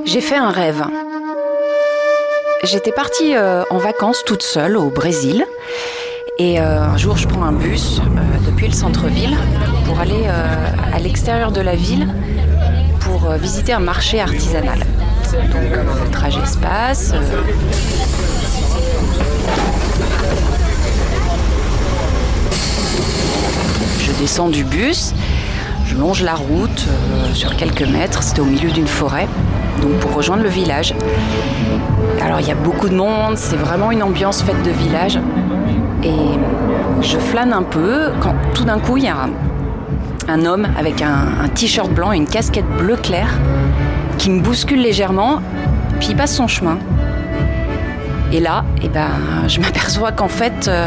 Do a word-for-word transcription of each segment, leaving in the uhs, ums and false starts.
J'ai fait un rêve. J'étais partie euh, en vacances toute seule au Brésil. Et euh, un jour, je prends un bus euh, depuis le centre-ville pour aller euh, à l'extérieur de la ville pour euh, visiter un marché artisanal. Donc, euh, le trajet se passe. Euh... Je descends du bus, je longe la route euh, sur quelques mètres. C'était au milieu d'une forêt, donc pour rejoindre le village. Alors, il y a beaucoup de monde, c'est vraiment une ambiance faite de village. Et je flâne un peu quand tout d'un coup il y a un, un homme avec un, un t-shirt blanc et une casquette bleu clair qui me bouscule légèrement, puis il passe son chemin. Et là, eh ben, je m'aperçois qu'en fait, euh,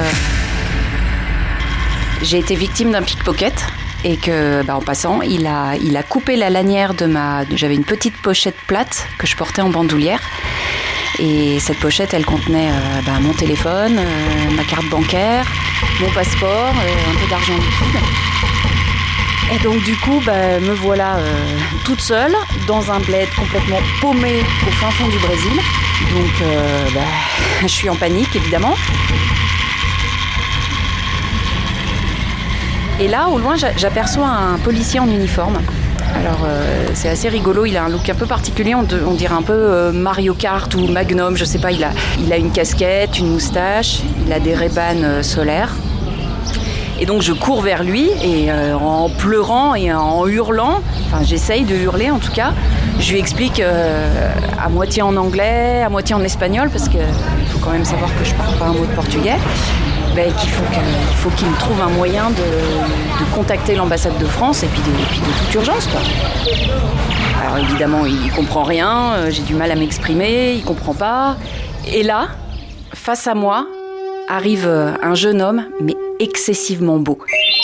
j'ai été victime d'un pickpocket et que, bah, en passant, il a, il a coupé la lanière de ma... J'avais une petite pochette plate que je portais en bandoulière. Et cette pochette, elle contenait euh, bah, mon téléphone, euh, ma carte bancaire, mon passeport, euh, un peu d'argent liquide. Et donc du coup, bah, me voilà euh, toute seule dans un bled complètement paumé au fin fond du Brésil. Donc euh, bah, je suis en panique, évidemment. Et là, au loin, j'aperçois un policier en uniforme. Alors euh, c'est assez rigolo, il a un look un peu particulier, on, de, on dirait un peu euh, Mario Kart ou Magnum, je sais pas, il a, il a une casquette, une moustache, il a des Ray-Ban euh, solaires. Et donc je cours vers lui et euh, en pleurant et en hurlant, enfin j'essaye de hurler en tout cas, je lui explique euh, à moitié en anglais, à moitié en espagnol, parce qu'il faut quand même savoir que je parle pas un mot de portugais. Ben, qu'il faut, qu'il, il faut qu'il me trouve un moyen de, de contacter l'ambassade de France et puis de, et puis de toute urgence, quoi. Alors évidemment, il comprend rien, euh, j'ai du mal à m'exprimer, il comprend pas. Et là, face à moi, arrive un jeune homme, mais excessivement beau.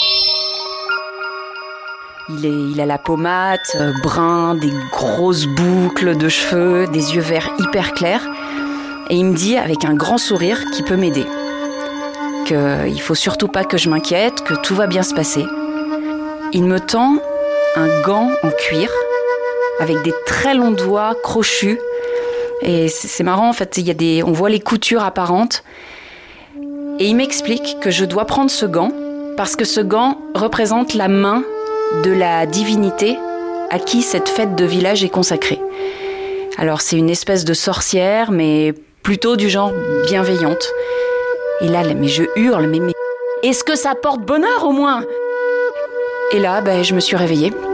Il, est, il a la peau mate, euh, brun, des grosses boucles de cheveux, des yeux verts hyper clairs. Et il me dit, avec un grand sourire, qu'il peut m'aider. Qu'il ne faut surtout pas que je m'inquiète, que tout va bien se passer. Il me tend un gant en cuir avec des très longs doigts crochus. Et c'est, c'est marrant, en fait, il y a des, on voit les coutures apparentes. Et il m'explique que je dois prendre ce gant parce que ce gant représente la main de la divinité à qui cette fête de village est consacrée. Alors c'est une espèce de sorcière, mais plutôt du genre bienveillante. Et là, mais je hurle, mais, mais est-ce que ça porte bonheur au moins ? Et là, ben, je me suis réveillée.